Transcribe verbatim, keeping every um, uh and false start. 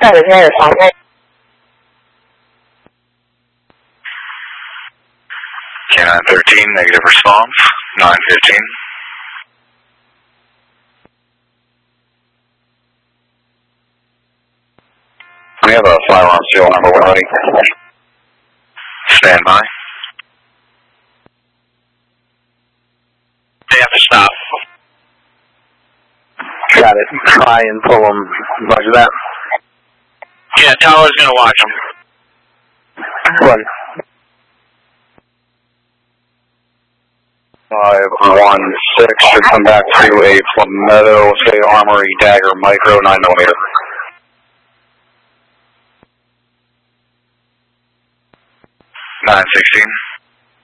Got it, Harris, on it. K nine thirteen, negative response, nine fifteen. We have a firearm serial number one ready. Stand by. They have to stop. Got it. Try and pull them. Roger that. Yeah, Tower's gonna watch them. Roger. five one six should come back to a Palmetto State Armory Dagger Micro nine millimeter. nine sixteen.